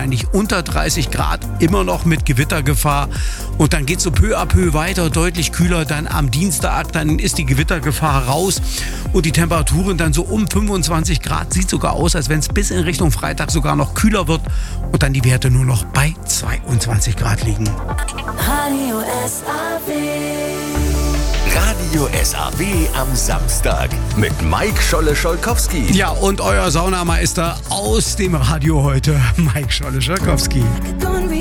wahrscheinlich unter 30 Grad, immer noch mit Gewittergefahr. Und dann geht es so peu à peu weiter, deutlich kühler. Dann am Dienstag, dann ist die Gewittergefahr raus und die Temperaturen dann so um 25 Grad. Sieht sogar aus, als wenn es bis in Richtung Freitag sogar noch kühler wird und dann die Werte nur noch bei 22 Grad liegen. Radio SAW. Radio SAW am Samstag mit Mike Scholle-Scholkowski. Ja, und euer Saunameister aus dem Radio heute, Mike Scholle-Scholkowski. Gonna be